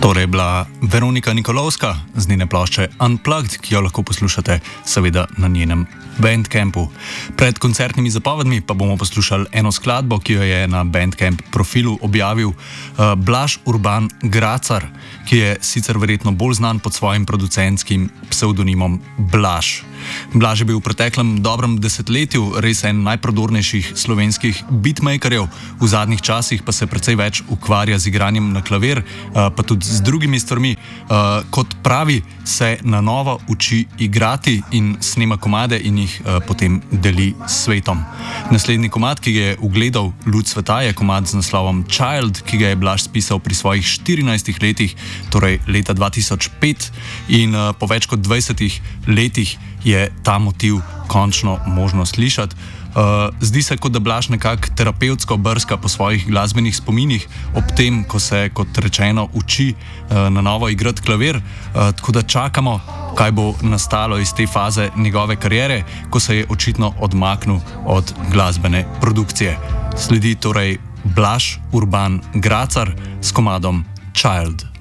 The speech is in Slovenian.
Torej je bila Veronika Nikolovska z njene plošče Unplugged, ki jo lahko poslušate seveda na njenem Bandcampu. Pred koncertnimi zapovedmi pa bomo poslušali eno skladbo, ki jo je na Bandcamp profilu objavil Blaž Urban Gracar, ki je sicer verjetno bolj znan pod svojim producentskim psevdonimom Blaž. Blaž je bil v preteklem dobrem desetletju res en najprodornejših slovenskih beatmakerjev, v zadnjih časih pa se precej več ukvarja z igranjem na klavir, pa tudi z drugimi stvarmi. Kot pravi, se na novo uči igrati in snema komade in jih potem deli s svetom. Naslednji komad, ki ga je ugledal luč sveta, je komad z naslovom Child, ki ga je Blaž spisal pri svojih 14 letih, torej leta 2005, in po več kot 20 letih je ta motiv končno možno slišati. Zdi se, kot da Blaž nekako terapevtsko brska po svojih glasbenih spominih, ob tem, ko se, kot rečeno, uči na novo igrati klavir, tako da čakamo, kaj bo nastalo iz te faze njegove kariere, ko se je očitno odmaknil od glasbene produkcije. Sledi torej Blaž Urban Gracar s komadom Child.